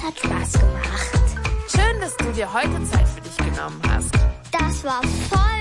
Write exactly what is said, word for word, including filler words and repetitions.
hat Spaß gemacht. Schön, dass du dir heute Zeit für dich genommen hast. Das war voll